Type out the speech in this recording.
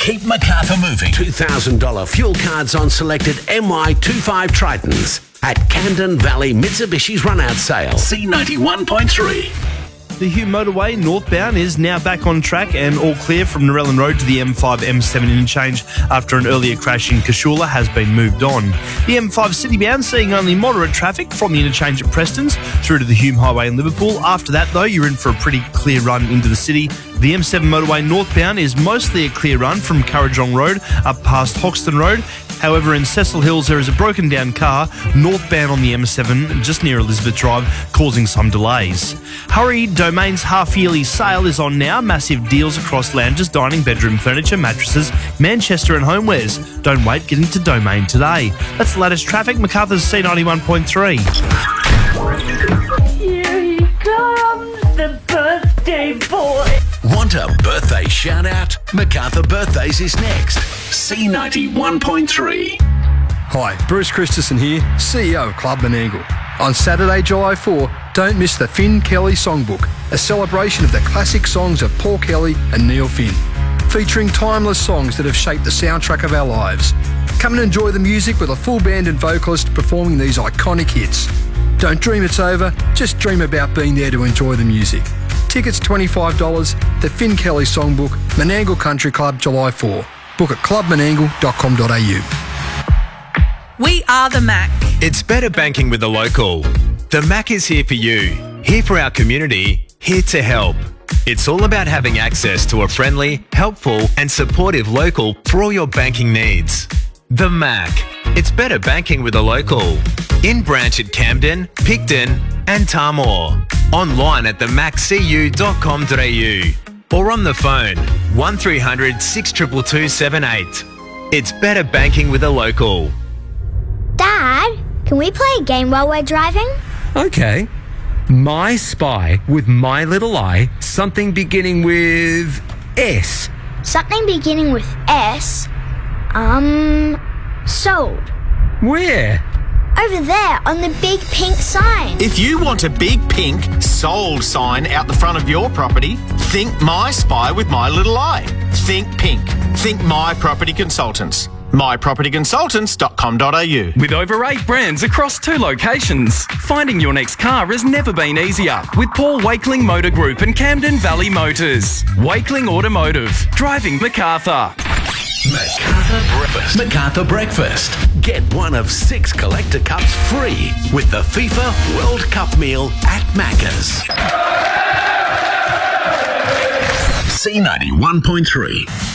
Keep Macarthur moving. $2,000 fuel cards on selected MY25 Tritons at Camden Valley Mitsubishi's run-out sale. C91.3. The Hume Motorway northbound is now back on track and all clear from Narellan Road to the M5-M7 interchange after an earlier crash in Cashula has been moved on. The M5 citybound seeing only moderate traffic from the interchange at Preston's through to the Hume Highway in Liverpool. After that, though, you're in for a pretty clear run into the city. The M7 motorway northbound is mostly a clear run from Currajong Road up past Hoxton Road. However, in Cecil Hills, there is a broken down car northbound on the M7 just near Elizabeth Drive, causing some delays. Hurry, Domain's half-yearly sale is on now. Massive deals across lounges, dining, bedroom furniture, mattresses, Manchester and homewares. Don't wait, get into Domain today. That's the latest traffic. Macarthur's C91.3. Here he comes, the birthday boy. Want a birthday shout-out? Macarthur Birthdays is next. C91.3. Hi, Bruce Christensen here, CEO of Club Menangle. On Saturday, July 4, don't miss the Finn Kelly Songbook, a celebration of the classic songs of Paul Kelly and Neil Finn, featuring timeless songs that have shaped the soundtrack of our lives. Come and enjoy the music with a full band and vocalist performing these iconic hits. Don't dream it's over, just dream about being there to enjoy the music. Tickets $25, the Finn Kelly Songbook, Menangle Country Club, July 4. Book at clubmenangle.com.au. We are the Mac. It's better banking with the local. The Mac is here for you, here for our community, here to help. It's all about having access to a friendly, helpful and supportive local for all your banking needs. The Mac. It's better banking with a local. In branch at Camden, Picton and Tamor. Online at themaccu.com.au or on the phone 1300 622 78. It's better banking with a local. Dad, can we play a game while we're driving? Okay. My Spy with My Little Eye, something beginning with S. Something beginning with S? Sold. Where? Over there on the big pink sign. If you want a big pink sold sign out the front of your property, think My Spy with My Little Eye. Think pink. Think My Property Consultants. mypropertyconsultants.com.au. With over 8 brands across 2 locations, finding your next car has never been easier with Paul Wakeling Motor Group and Camden Valley Motors. Wakeling Automotive, driving Macarthur. Macarthur Breakfast. Get one of 6 collector cups free with the FIFA World Cup meal at Macca's. C91.3.